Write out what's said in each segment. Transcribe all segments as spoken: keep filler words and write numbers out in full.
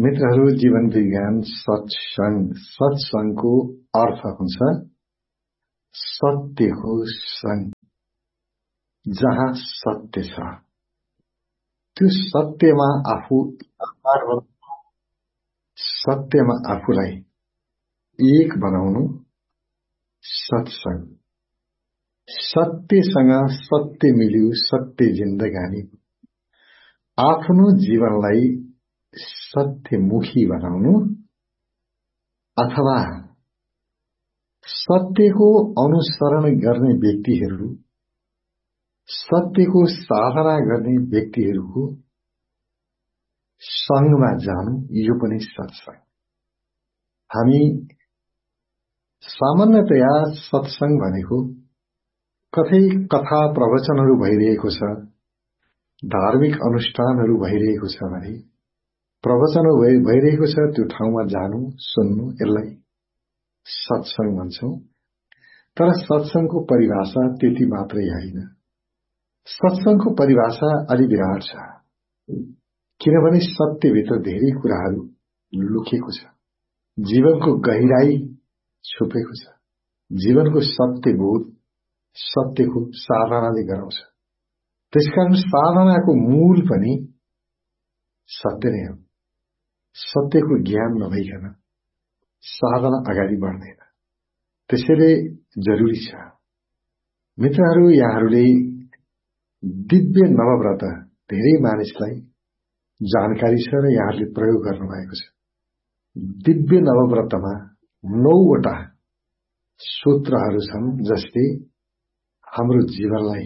मित्रहरू, जीवन विज्ञान सत्संग सत्संगको अर्थ हुन्छ सत्यको संग। जहाँ सत्य छ त्यो सत्यमा आफू सत्यमा आफूलाई एक बनाउनु सत्संग। सत्यसँग सत्य मिल्यो सत्य जिन्दगानी। आफ्नो जीवनलाई सत्यमुखी बनाउनु अथवा सत्यको अनुसरण गर्ने व्यक्तिहरू, सत्यको साधना गर्ने व्यक्तिहरूको संगमा जानु, यो पनि सत्संग। हामी सामान्यतया सत्संग भनेको कतै कथा प्रवचनहरू भइरहेको छ, धार्मिक अनुष्ठानहरू भइरहेको छ भने, प्रवचनहरू भइरहेको छ, त्यो ठाउँमा जानु, सुन्नु, यसलाई सत्संग भन्छौं। तर सत्संगको परिभाषा त्यति मात्रै होइन। सत्संगको परिभाषा अलि विराट छ, किनभने सत्यभित्र धेरै कुराहरू लुकेको छ। जीवनको गहिराई छुपेको छ। जीवनको सत्यबोध सत्यको साधनाले गराउँछ। त्यसकारण साधनाको मूल पनि सत्य नै हो। सत्यको ज्ञान नभइकन साधना अगाडि बढ्दैन। त्यसैले जरुरी छ मित्रहरू, यहाँहरूले दिव्य नवव्रत धेरै मानिसलाई जानकारी छ र यहाँहरूले प्रयोग गर्नुभएको छ। दिव्य नवव्रतमा नौवटा सूत्रहरू छन्, जसले हाम्रो जीवनलाई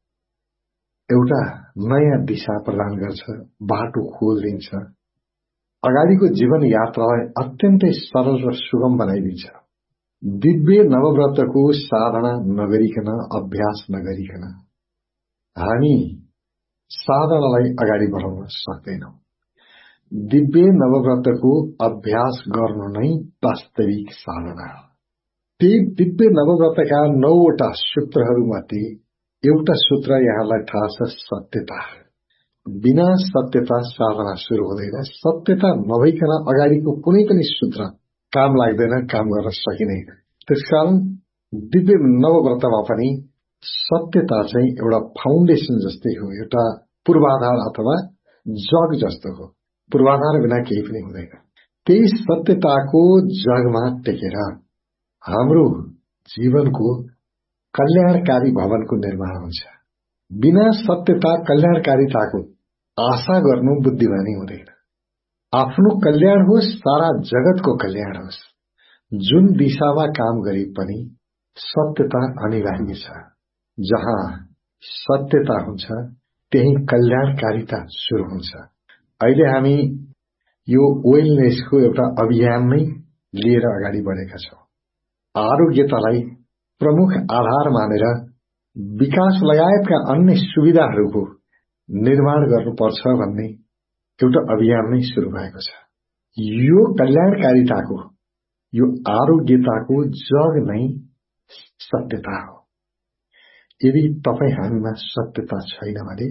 एउटा नयाँ दिशा प्रदान गर्छ, बाटो खोलिदिन्छ, अगाडिको जीवन यात्रालाई अत्यन्तै सरल र सुगम बनाइदिन्छ। दिव्य नवव्रतको साधना नगरिकन, अभ्यास नगरिकन हामी साधनालाई अगाडि बढाउन सक्दैनौं। दिव्य नवव्रतको अभ्यास गर्नु नै वास्तविक साधना हो। त्यही दिव्य नवव्रतका नौवटा सूत्रहरूमध्ये एउटा सूत्र यहाँलाई थाहा छ, सत्यता। बिना सत्यता साधना शुरू हुँदैन। सत्यता नभइकन अगाडिको कुनै पनि सूत्र काम लाग्दैन, काम गर्न सकिँदैन। त्यसकारण दिव्य नवव्रतमा पनि सत्यता चाहिँ एउटा फाउन्डेसन जस्तै हो, एउटा पूर्वाधार अथवा जग जस्तो हो। पूर्वाधार बिना केही पनि हुँदैन। त्यही सत्यताको जगमा टेकेर हाम्रो जीवनको कल्याणकारी भवनको निर्माण हुन्छ। बिना सत्यता कल्याणकारिताको आशा गर्नु बुद्धिमानी हुँदैन। आफ्नो कल्याण होस्, सारा जगतको कल्याण होस्, जुन दिशामा काम गरे पनि सत्यता अनिवार्य छ। जहाँ सत्यता हुन्छ त्यही कल्याणकारिता सुरु हुन्छ। अहिले हामी यो वेलनेसको एउटा अभियान नै लिएर अगाडि बढेका छौं। आरोग्यतालाई प्रमुख आधार मानेर विकास लगायतका अन्य सुविधाहरूको निर्माण गर्नुपर्छ भन्ने एउटा अभियान नै सुरु भएको छ। यो कल्याणकारिताको, यो आरोग्यताको जग नै सत्यता हो। यदि तपाई हामीमा सत्यता छैन भने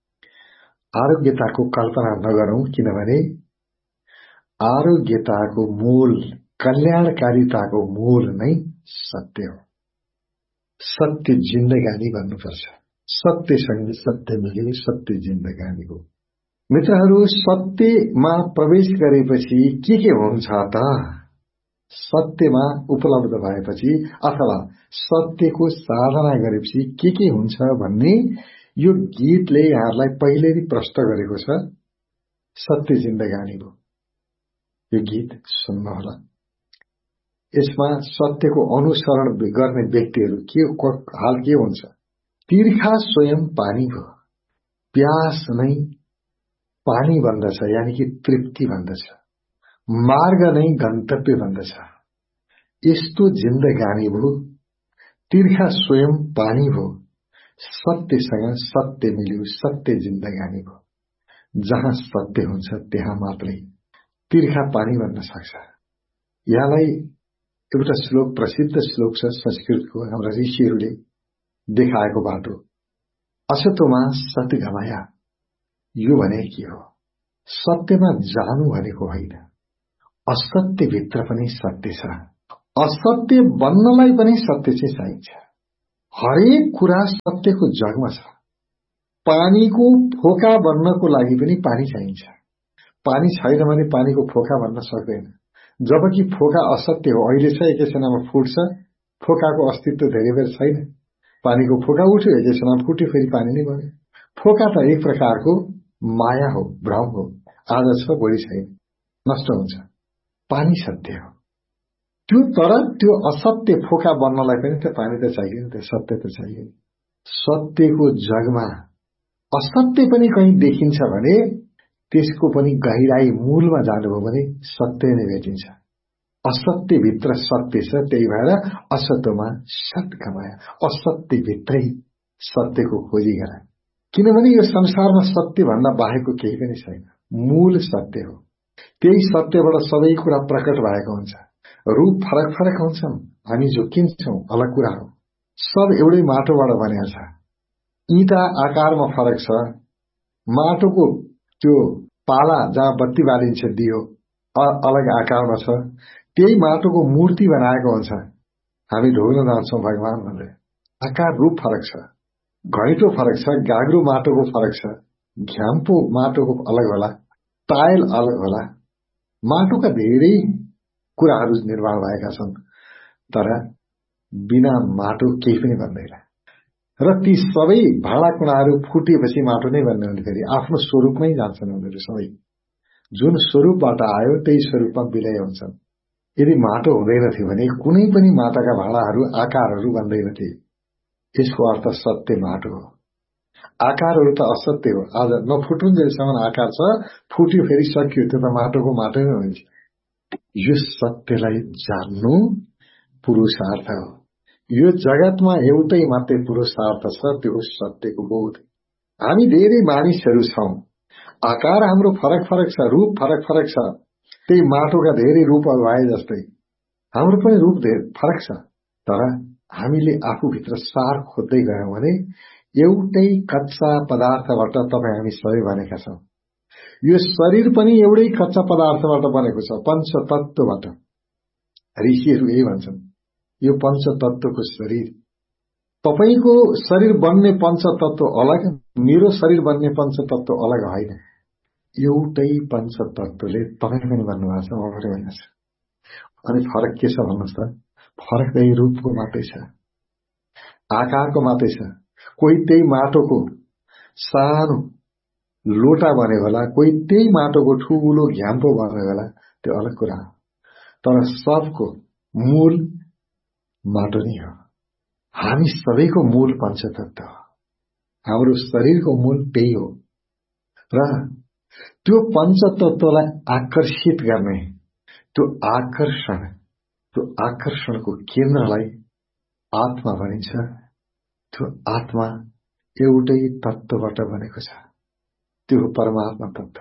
आरोग्यताको कल्पना नगरौं, किनभने आरोग्यताको मूल, कल्याणकारिताको मूल नै सत्य हो। सत्य जिन्दगानी भन्नुपर्छ। सत्यसँग सत्य मिले सत्य जिन्दगानी हो। मित्रहरू, सत्यमा प्रवेश गरेपछि के के हुन्छ त? सत्यमा उपलब्ध भएपछि अथवा सत्यको साधना गरेपछि के के हुन्छ भन्ने यो गीतले यहाँहरूलाई पहिले नै प्रश्न गरेको छ। सत्य जिन्दगानी हो। यो गीत सुन्नुहोला। यसमा सत्यको अनुसरण गर्ने व्यक्तिहरू के हाल के हुन्छ? तिर्खा स्वयं पानी हो, प्यास नै पानी बन्दछ, यानी कि तृप्ति बन्दछ। मार्ग नै गन्तव्य बन्दछ। यस्तो जिन्दगानी भो, तिर्खा स्वयं पानी भो, सत्यसँग सत्य मिल्यो सत्य जिन्दगानी भो। जहाँ सत्य हुन्छ त्यहाँ मात्रै तिर्खा पानी बन्न सक्छ। यहाँलाई एउटा श्लोक, प्रसिद्ध श्लोक छ संस्कृतको, हाम्रा ऋषिहरूले देखाएको बाटो। असतोमा सत्गमय। यो भने के हो? सत्यमा जानु भनेको होइन, असत्यभित्र पनि सत्य छ। असत्य बन्नलाई पनि सत्य चाहिँ चाहिन्छ। हरेक कुरा सत्यको जगमा छ। पानीको फोका बन्नको लागि पनि पानी चाहिन्छ। पानी छैन भने पानीको फोका बन्न सक्दैन। जबकि फोका असत्य हो, अहिले छ एकैछिनमा फुट्छ, फोकाको अस्तित्व धेरै बेर छैन। पानीको फोका उठ्यो, एकैछिनमा फुट्यो, फेरि पानी नै बन्यो। फोका त एक प्रकारको माया हो, भ्रम हो। आज छ भोलि छैन, नष्ट हुन्छ। पानी सत्य हो त्यो, तर त्यो असत्य फोका बन्नलाई पनि त पानी त चाहियो नि त, सत्य त चाहियो। सत्यको जगमा असत्य पनि कहीँ देखिन्छ भने त्यसको पनि गहिराई मूलमा जानुभयो भने सत्य नै भेटिन्छ। असत्यभित्र सत्य छ, त्यही भएर असत्यमा सत्य कमाया। असत्यभित्रै सत्यको खोजी गर, किनभने यो संसारमा सत्य भन्दा बाहेकको केही पनि छैन। मूल सत्य हो। त्यही सत्यबाट सबै कुरा प्रकट भएको हुन्छ। रूप फरक फरक हुन्छन्, हामी झुक्किन्छौं, अलग कुरा हो। सब एउटै माटोबाट बनेको छ। ईटा आकारमा फरक छ। माटोको त्यो पाला जहाँ बत्ती बालिन्छ दियो अलग आकारमा छ। त्यही माटोको मूर्ति बनाएको हुन्छ। हामी ढोग्न जान्छौं भगवान भनेर, आकार रूप फरक छ। घैँटो फरक छ, गाग्रो माटोको फरक छ, घ्याम्पो माटोको अलग होला, टायल अलग होला। माटोका धेरै कुराहरू निर्माण भएका छन्, तर बिना माटो केही पनि बन्दैन। र ती सबै भाँडाकुँडाहरू फुटेपछि माटो नै बन्ने हुने, फेरि आफ्नो स्वरूपमै जान्छन् उनीहरू सबै। जुन स्वरूपबाट आयो त्यही स्वरूपमा विलय हुन्छन्। यदि माटो हुँदैनथ्यो भने कुनै पनि माटाका भाँडाहरू आकारहरू बन्दैनथे। यसको अर्थ सत्य माटो हो। आकारहरू त असत्य हो। आज नफुटुन्जेलसम्म आकार छ, फुट्यो फेरि सकियो, त्यो त माटोको माटो नै हुन्छ। यो सत्यलाई जान्नु पुरुषार्थ हो। यो जगतमा एउटै मात्रै पुरुषार्थ छ, त्यो सत्यको बोध। हामी धेरै मानिसहरू छौं, आकार हाम्रो फरक फरक छ, रूप फरक फरक छ। त्यही माटोका धेरै रूपहरू भए जस्तै हाम्रो पनि रूप धेरै फरक छ। तर हामीले आफूभित्र सार खोज्दै गयौं भने एउटै कच्चा पदार्थबाट तपाईँ हामी सबै बनेका छौं। यो शरीर पनि एउटै कच्चा पदार्थबाट बनेको छ, पञ्चतत्वबाट। ऋषिहरू यही भन्छन्, यो पञ्चतत्वको शरीर। तपाईको शरीर बन्ने पञ्चतत्व अलग, मेरो शरीर बन्ने पञ्चतत्व अलग होइन। एउटै पञ्चतत्वले तपाईँ पनि बन्नुभएको छ, म पनि बनेको छ। अनि फरक के छ भन्नुहोस् त? फरक त्यही रूपको मात्रै छ, आकारको मात्रै छ। कोही त्यही माटोको सानो लोटा बने होला, कोही त्यही माटोको ठूलो घ्याम्पो बने होला, त्यो अलग कुरा हो। तर सबको मूल माटो नै हो। हामी सबैको मूल पञ्चतत्व हो। हाम्रो शरीरको मूल त्यही हो। र त्यो पञ्चतत्वलाई आकर्षित गर्ने त्यो आकर्षण, त्यो आकर्षणको केन्द्रलाई आत्मा भनिन्छ। त्यो आत्मा एउटै तत्वबाट बनेको छ, त्यो हो परमात्मा तत्व।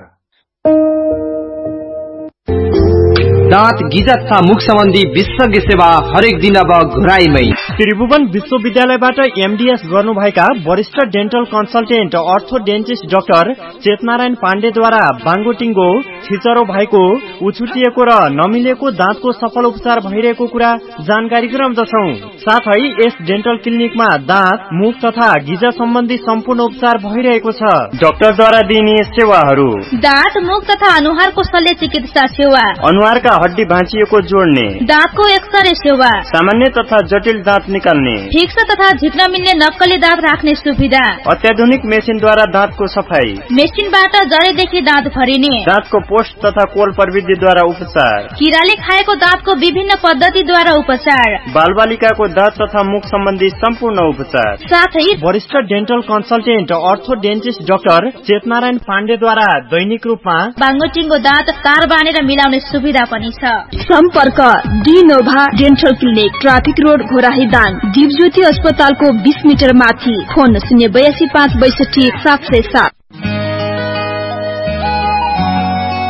दाँत गिजा तथा मुख सम्बन्धी विशेषज्ञ सेवा हरेक दिन अब घुराईमै। त्रिभुवन विश्वविद्यालयबाट एमडीएस गर्नुभएका वरिष्ठ डेन्टल कन्सल्टेन्ट अर्थोडेन्टिस्ट डाक्टर चेतनारायण पाण्डेद्वारा बाङ्गोटिङ्गो, छिचरो भएको, उछुटिएको र नमिलेको दाँतको सफल उपचार भइरहेको कुरा जानकारी गराउँदछौं। साथै यस डेन्टल क्लिनिकमा दाँत, मुख तथा गिजा सम्बन्धी सम्पूर्ण उपचार भइरहेको छ। डाक्टरद्वारा दिइने सेवाहरू: दाँत, मुख तथा अनुहारको शल्य चिकित्सा सेवा, अनुहारका हड्डी भाँचिएको जोड्ने, दाँतको एक्सरे सेवा, सामान्य तथा जटिल दाँत निकाल्ने, फिक्स तथा झिक्न मिल्ने नक्कली दाँत राख्ने सुविधा, अत्याधुनिक मेसिनद्वारा दाँतको सफाई, मेसिनबाट जडेदेखि दाँत भरिने, दाँतको पोस्ट तथा कोल प्रविधिद्वारा उपचार, किराले खाएको दाँतको विभिन्न पद्धतिद्वारा उपचार, बालबालिकाको दाँत तथा मुख सम्बन्धी सम्पूर्ण उपचार। साथै वरिष्ठ डेन्टल कन्सल्टेन्ट अर्थोडेन्टिस्ट डाक्टर चेतनारायण पाण्डेद्वारा दैनिक रूपमा बाङ्गोटिङ्गो दाँत तार बानेर मिलाउने सुविधा पनि छ। सम्पर्क डिनोभा dental clinic, traffic road, Ghorahi Dang, Dipjyoti अस्पतालको बीस मिटर माथि। फोन शून्य बयासी पाँच बैसठी सात सय सात।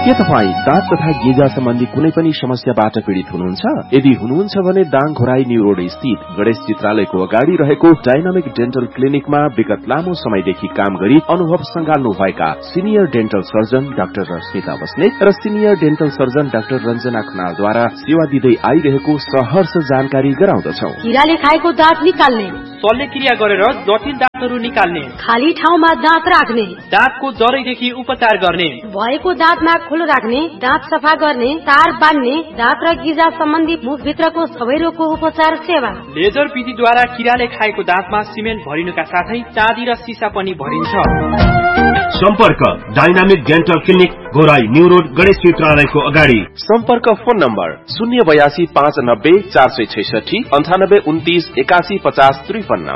के तपाई दाँत तथा गिजा सम्बन्धी कुनै पनि समस्याबाट पीड़ित हुनुहुन्छ? यदि हुनुहुन्छ भने दाङ घोराई न्यू रोड स्थित गणेश चित्रालयको अगाडि रहेको डाइनामिक डेन्टल क्लिनिकमा विगत लामो समयदेखि काम गरी अनुभव संगाल्नु भएका senior dental surgeon doctor Rashmita Basnet र senior dental surgeon doctor Ranjana खनालद्वारा सेवा दिँदै आइरहेको सहर्ष जानकारी गराउँदछौ। किराले खाएको दाँत निकाल्ने, शल्यक्रिया गरेर जटिल दाँतहरू निकाल्ने, खाली ठाउँमा दाँत राख्ने, दाँतको जरैदेखि उपचार गर्ने, भएको दाँतमा खोलो राख्ने, दाँत सफा गर्ने, तार बान्ने, दाँत र गिजा सम्बन्धी मुखभित्रको सबै रोगको उपचार सेवा। लेजर विधिद्वारा किराले खाएको दाँतमा सिमेन्ट भरिनुका साथै चाँदी र सिसा पनि भरिन्छ। सम्पर्क dynamic dental clinic Ghorahi new road Ganesh चित्रालयको अगाडि। सम्पर्क फोन नम्बर शून्य बयासी पाँच नब्बे चार सय छैसठी अन्ठानब्बे उन्तिस एकासी पचास त्रिपन्न।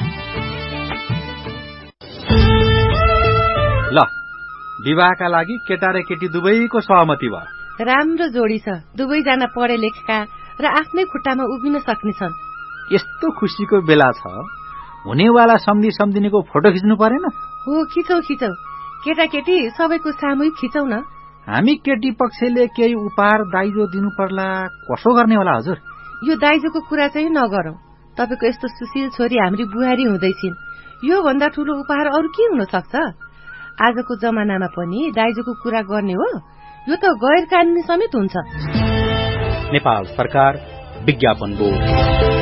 ल विवाहका लागि केटा र केटी दुवैको सहमति भयो। राम्रो जोडी छ, दुवैजना पढे लेखेका र आफ्नै खुट्टामा उभिन सक्नेछन्। यस्तो खुसीको बेला छ, हुनेवाला सम्धि सम्धिनीको फोटो खिच्नु परेन? हो, खिचौ खिचौ, केटाकेटी सबैको सामूहिक खिचौ न। हामी केटी पक्षले केही उपहार दाइजो दिनु पर्ला, कसो गर्ने होला हजुर? यो दाइजोको कुरा चाहिँ नगरौं। तपाईको यस्तो सुशील छोरी हाम्री बुहारी हुँदैछिन्, यो भन्दा ठूलो उपहार अरू के हुन सक्छ? आजको जमानामा पनि दाइजोको कुरा गर्ने हो, यो त गैर कानूनी समेत हुन्छ। नेपाल सरकार विज्ञापन बोर्ड।